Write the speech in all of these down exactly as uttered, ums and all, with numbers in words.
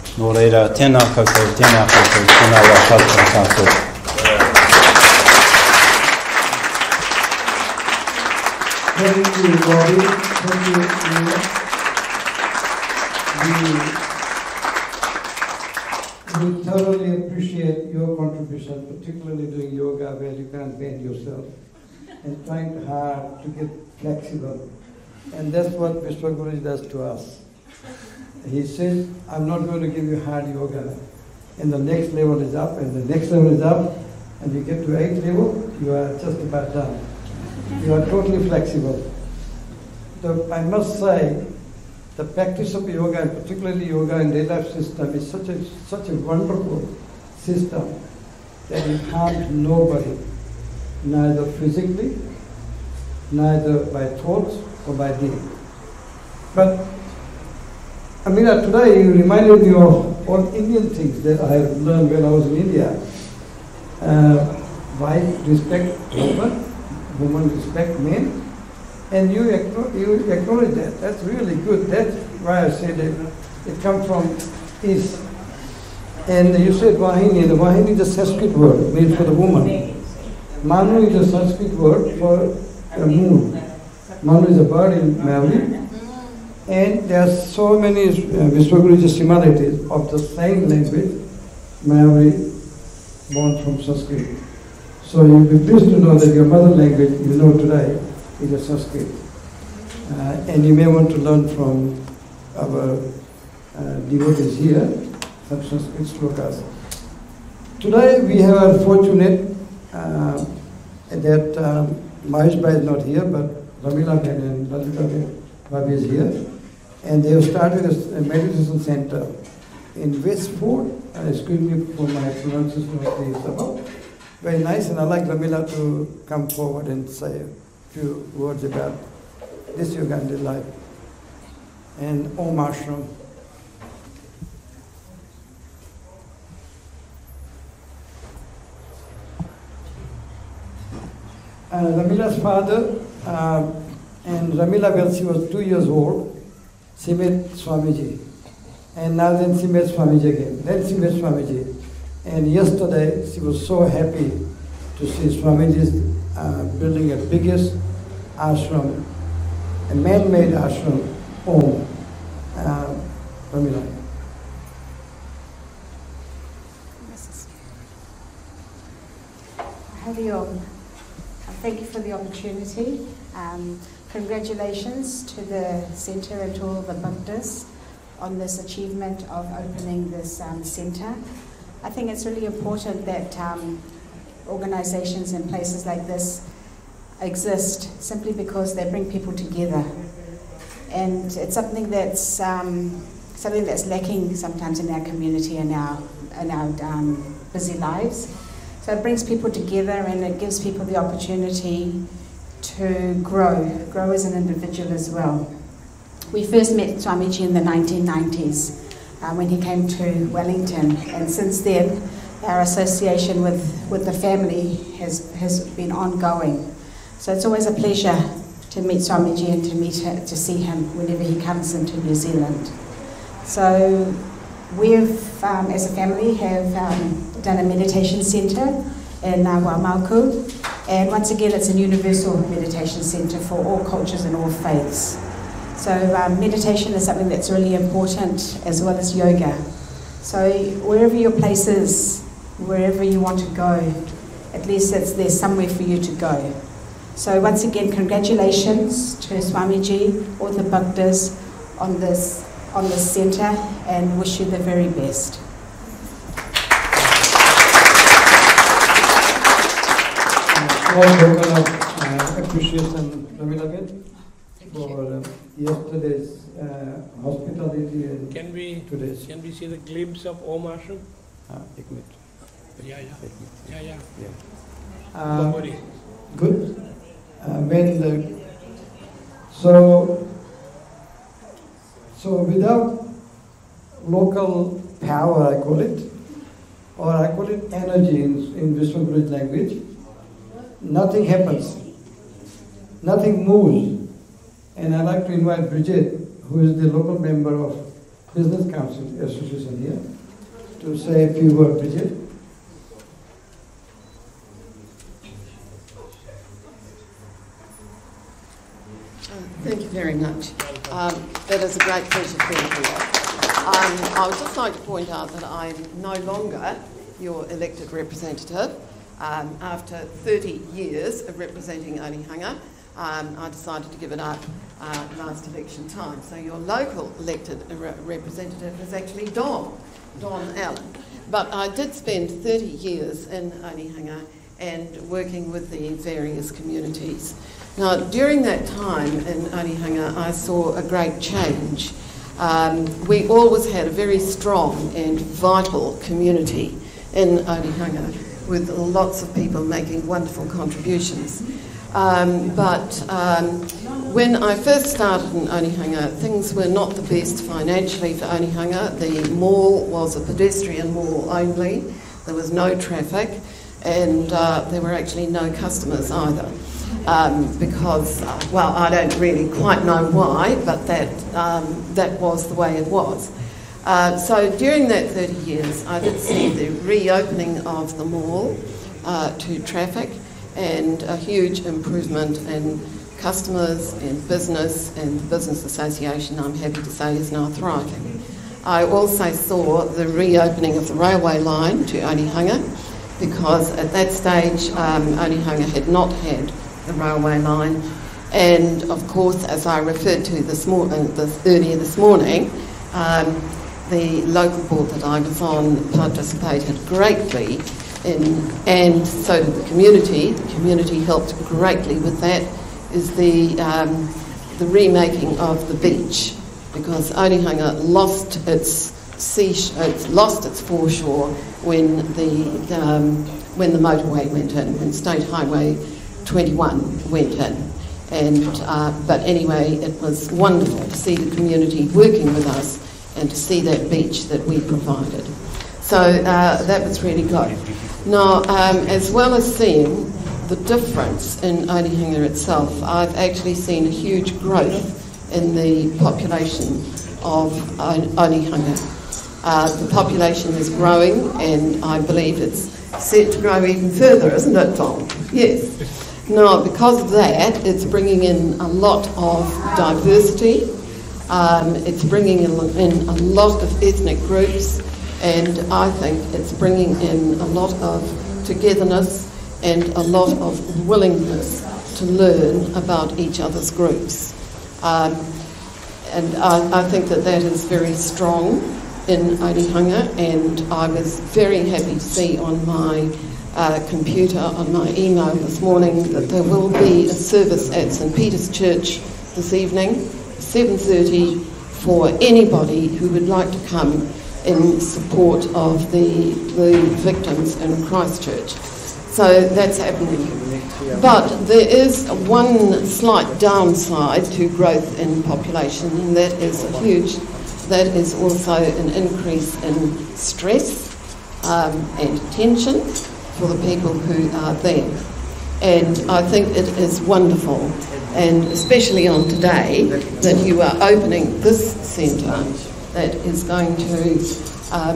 노래라 tēnā koutou, tēnā koutou, tēnā wā koutou tātou. Thank you, Bobby. Thank you. We, we thoroughly appreciate your contribution, particularly doing yoga where you can't bend yourself and trying hard to get flexible. And that's what Vishwaguruji does to us. He says, I'm not going to give you hard yoga. And the next level is up, and the next level is up, and you get to eighth level, you are just about done. You are totally flexible. So I must say, the practice of yoga, and particularly yoga in daily life system, is such a such a wonderful system that it harms nobody, neither physically, neither by thoughts or by deed. But Amina, today you reminded me of all Indian things that I have learned when I was in India. Uh, wife respect woman, woman respect men, and you acknowledge, you acknowledge that. That's really good. That's why I said it, it comes from East. And you said Vahini. The Vahini is a Sanskrit word, means for the woman. Manu is a Sanskrit word for the moon. Manu is a bird in Maori. And there are so many uh, Vishwaguruji similarities of the same language, Maori, born from Sanskrit. So you'll be pleased to know that your mother language, you know today, is a Sanskrit. Uh, and you may want to learn from our uh, devotees here, some Sanskrit slokas. Today we have fortunate uh, that um, Mahesh Bhai is not here, but Ramila Ben and Lalita Bhabi is here. And they have started a meditation center in Westport. Uh, excuse me for my pronunciation of the suburb. Very nice, and I'd like Ramila to come forward and say a few words about this Uganda life and Om Ashram. Uh, Ramila's father, uh, and Ramila, when she was two years old, she met Swamiji. And now then she met Swamiji again. Then she met Swamiji. And yesterday she was so happy to see Swamiji uh, building a biggest ashram, a man-made ashram, Om. Uh, Ramila. Hari Om. Thank you for the opportunity. Um, congratulations to the centre and to all the bhaktas on this achievement of opening this um, centre. I think it's really important that um, organisations and places like this exist simply because they bring people together. And it's something that's um, something that's lacking sometimes in our community and our in our um, busy lives. So it brings people together and it gives people the opportunity to grow, grow as an individual as well. We first met Swamiji in the nineteen nineties uh, when he came to Wellington, and since then our association with, with the family has, has been ongoing. So it's always a pleasure to meet Swamiji and to, meet her, to see him whenever he comes into New Zealand. So we've, um, as a family, have um, done a meditation centre in uh, Waimaku, and once again it's a universal meditation centre for all cultures and all faiths. So um, meditation is something that's really important, as well as yoga. So wherever your place is, wherever you want to go, at least it's, there's somewhere for you to go. So once again, congratulations to Swamiji, all the bhaktas on this on this centre, and wish you the very best. All token of uh, appreciation, Ramila, for uh, yesterday's uh, hospitality and can we, today's. Can we see the glimpse of Om Ashram? Uh, एक minute. Yeah, yeah. Yeah, yeah. Yeah. Uh, Don't worry. Good. Uh, when the, so, so without local power, I call it, or I call it energy in, in Vishwaguru's language, nothing happens. Nothing moves. And I'd like to invite Bridget, who is the local member of Business Council Association here to say a few words, Bridget. Thank you very much. Um, it is a great pleasure being here. Um, I would just like to point out that I'm no longer your elected representative. Um, after thirty years of representing Onehunga, um, I decided to give it up uh, last election time. So your local elected re representative is actually Don, Don Allen. But I did spend thirty years in Onehunga and working with the various communities. Now, during that time in Onehunga, I saw a great change. Um, we always had a very strong and vital community in Onehunga, with lots of people making wonderful contributions. Um, but um, when I first started in Onehunga, things were not the best financially for Onehunga. The mall was a pedestrian mall only. There was no traffic, and uh, there were actually no customers either. Um, because, uh, well, I don't really quite know why, but that, um, that was the way it was. Uh, so during that thirty years, I did see the reopening of the mall uh, to traffic and a huge improvement in customers and business, and the business association, I'm happy to say, is now thriving. I also saw the reopening of the railway line to Onehunga, because at that stage um, Onehunga had not had the railway line, and of course, as I referred to this, mor uh, this earlier this morning, um, the local board that I was on participated greatly in, and so did the community. The community helped greatly with that, is the, um, the remaking of the beach, because Onehunga lost its sea, it's lost its foreshore when the, um, when the motorway went in, when State Highway twenty-one went in. And, uh, but anyway, it was wonderful to see the community working with us and to see that beach that we provided. So uh, that was really good. Now, um, as well as seeing the difference in Onehunga itself, I've actually seen a huge growth in the population of Onehunga. Uh, the population is growing, and I believe it's set to grow even further, isn't it, Tom? Yes. Now, because of that, it's bringing in a lot of diversity. Um, it's bringing in a lot of ethnic groups, and I think it's bringing in a lot of togetherness and a lot of willingness to learn about each other's groups. Um, and I, I think that that is very strong in Onehunga, and I was very happy to see on my uh, computer, on my email this morning, that there will be a service at St Peter's Church this evening, seven thirty, for anybody who would like to come in support of the, the victims in Christchurch. So that's happening. But there is one slight downside to growth in population, and that is a huge, that is also an increase in stress um, and tension for the people who are there. And I think it is wonderful, and especially on today, that you are opening this centre that is going to um,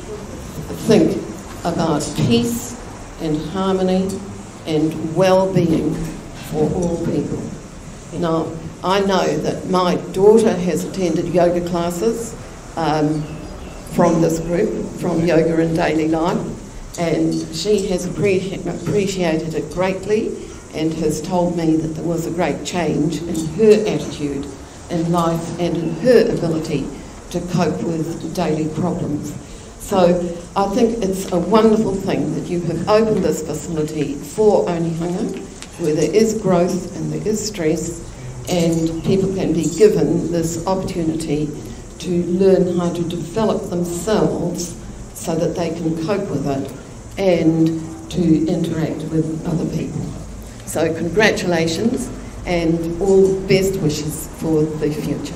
think about peace and harmony and well-being for all people. Now, I know that my daughter has attended yoga classes um, from this group, from Yoga in Daily Life, and she has appreci appreciated it greatly and has told me that there was a great change in her attitude in life and in her ability to cope with daily problems. So I think it's a wonderful thing that you have opened this facility for Onehunga, where there is growth and there is stress, and people can be given this opportunity to learn how to develop themselves so that they can cope with it and to interact with other people. So congratulations and all best wishes for the future.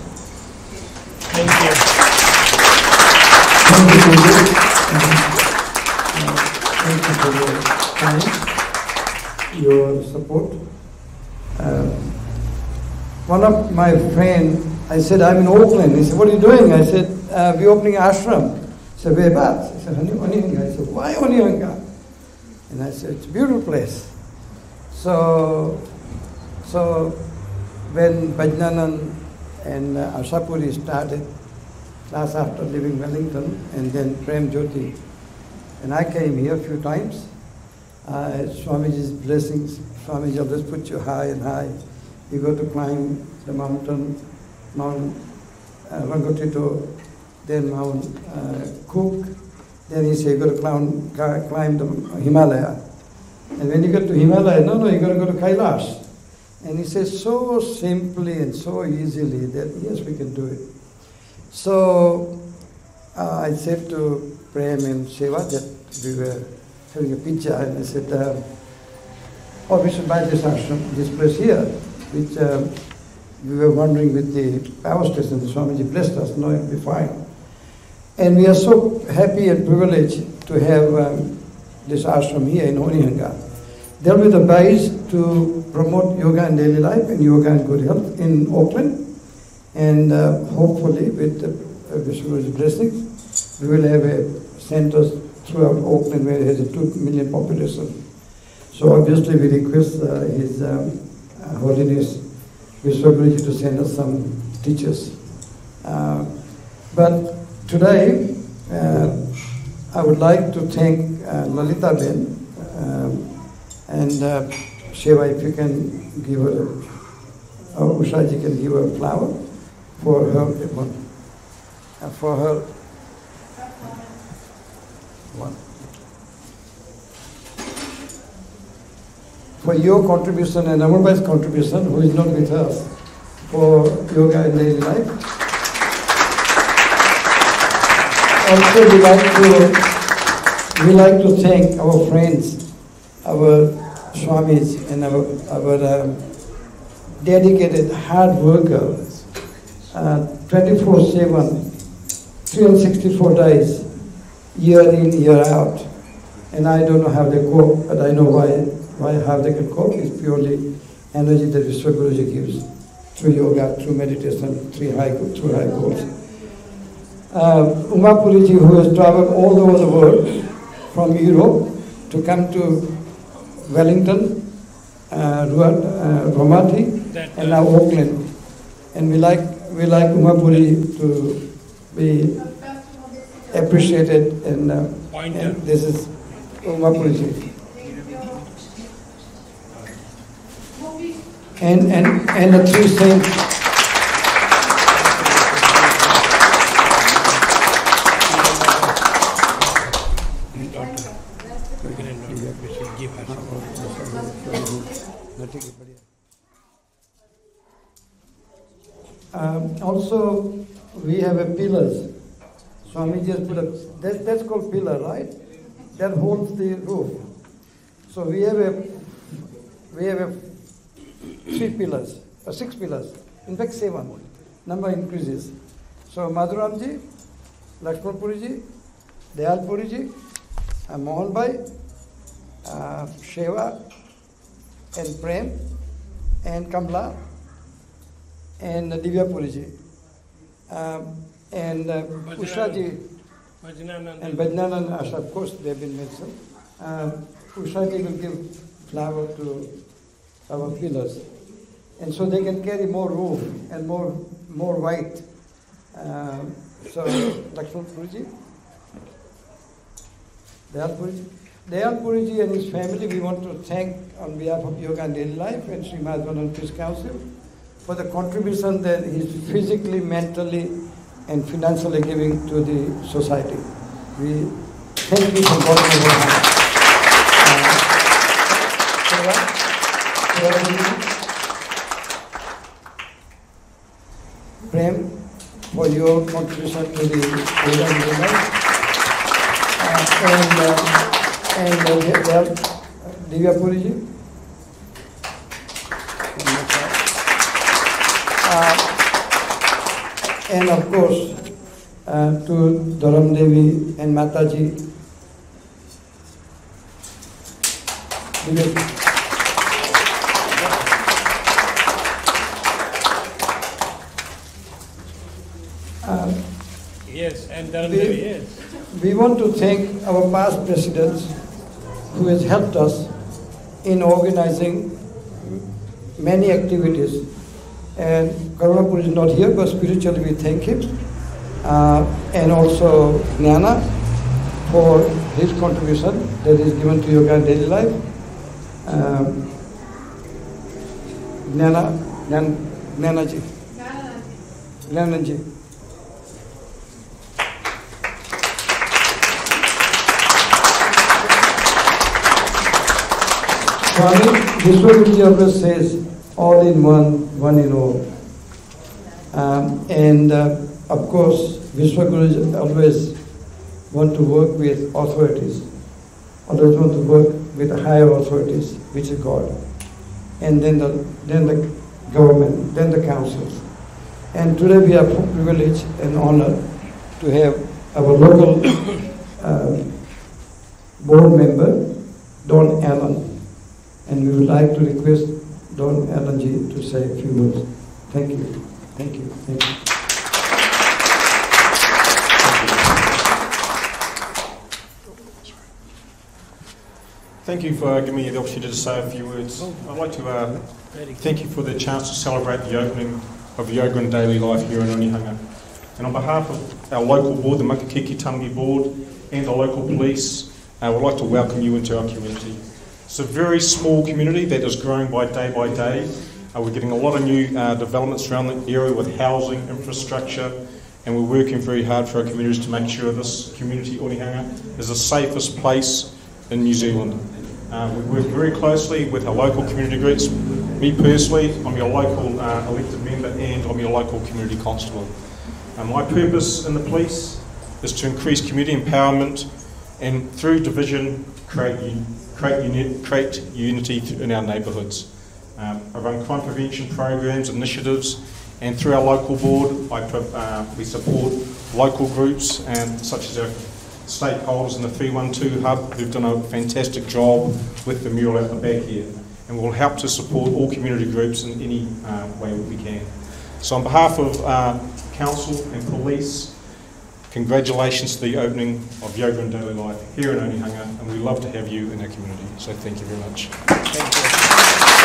Thank you. Thank you, David. Thank you for your time, your support. Uh, one of my friends, I said, I'm in Auckland. He said, what are you doing? I said, uh, we're opening ashram. I said, where about? He said, Onihanga. I said, why Onihanga? And I said, it's a beautiful place. So, so when Bajnanan and uh, Ashapuri started, class after leaving Wellington, and then Prem Jyoti, and I came here a few times. Uh, Swamiji's blessings, Swamiji always put you high and high. You go to climb the mountain, Mount uh, Rangotito, then Mount uh, Cook, then he said, you got to climb, climb the Himalaya. And when you get to Himalaya, no, no, you got to go to Kailash. And he says so simply and so easily that, yes, we can do it. So uh, I said to Prem and Seva that we were having a pizza, and I said, uh, oh, we should buy this ashram, this place here, which uh, we were wondering with the power station, the Swamiji blessed us, no, it'll be fine. And we are so happy and privileged to have um, this ashram here in Onihanga. There will be the base to promote yoga in daily life and yoga and good health in Auckland. And uh, hopefully with the uh, Vishwaguru's blessings, we will have a center throughout Auckland where it has a two million population. So obviously we request uh, His um, uh, Holiness Vishwaguruji to send us some teachers. Uh, but today, uh, I would like to thank uh, Lalita Ben um, and uh, Shiva, if you can give her, or Ushaji can give her a flower for her one, uh, for her one. For your contribution and Amarbai's contribution, who is not with us, for yoga in daily life. Also, we like to we like to thank our friends, our Swamis, and our our um, dedicated hard workers, uh, twenty-four seven, three hundred sixty-four days, year in, year out. And I don't know how they cope, but I know why, why how they can cope. It's purely energy that Vishwaguruji gives through yoga, through meditation, through high, through high goals. Uh, Uma Puriji, who has traveled all over the world from Europe to come to Wellington, uh, Ramati, and now Auckland. And we like we like Uma Puri to be appreciated, and, uh, and this is Uma Puriji. And, and, and the three saints. Um, also, we have a pillars. Swami just put a, that, that's called pillar, right? That holds the roof. So we have a, we have a three pillars, or six pillars. In fact, seven. Number increases. So Madhuramji, Lakshman Puriji, Dayal Puriji, uh, Mohan Bhai, uh, Sheva, and Prem, and Kamla, and uh, Divya Puriji, um, and uh, Ushaji, and Bajnanan and Asha, of course, they have been mentioned. Uh, Ushaji will give flower to our pillars, and so they can carry more roof and more more weight. Uh, so, Lakshman Puriji, Dayal Puriji. Dayal Puriji and his family, we want to thank on behalf of Yoga and Daily Life and Sri Madhavanan Peace Council for the contribution that he's physically, mentally, and financially giving to the society. We thank you from bottom of our heart. Uh, Prem, for your contribution to the Yoga and Daily Life. Uh, and uh, And uh, Divya Puriji. Uh, and of course, uh, to Dharam Devi and Mataji. Uh, yes, Yes, and Darandeli, yes. We want to thank our past presidents who has helped us in organizing many activities. And Karunapur is not here, but spiritually we thank him. Uh, and also Jnana for his contribution that is given to yoga in daily life. Um, Jnana, Jnana, Jnanaji. Jnanaji. Swami Vishwaguruji always says, all in one, one in all. Um, and uh, of course, Vishwaguruji always want to work with authorities, always want to work with the higher authorities, which is God. And then the, then the government, then the councils. And today we are privileged and honored to have our local uh, board member, Don Allen. And we would like to request Don Allen ji to say a few words. Thank you. Thank you. Thank you. Thank you for giving me the opportunity to say a few words. I'd like to uh, thank you for the chance to celebrate the opening of Yoga in Daily Life here in Onehunga. And on behalf of our local board, the Makakiki Tamangi board, and the local police, I would like to welcome you into our community. It's a very small community that is growing by day by day. Uh, we're getting a lot of new uh, developments around the area with housing, infrastructure, and we're working very hard for our communities to make sure this community, Onehunga, is the safest place in New Zealand. Uh, we work very closely with our local community groups. Me personally, I'm your local uh, elected member and I'm your local community constable. Uh, my purpose in the police is to increase community empowerment and through division create, create, uni create unity in our neighbourhoods. Um, I run crime prevention programs, initiatives, and through our local board I, uh, we support local groups and such as our stakeholders in the three one two hub who've done a fantastic job with the mural at the back here, and we'll help to support all community groups in any uh, way that we can. So on behalf of uh, council and police, congratulations to the opening of Yoga in Daily Life here in Onehunga, and we love to have you in our community, so thank you very much. Thank you.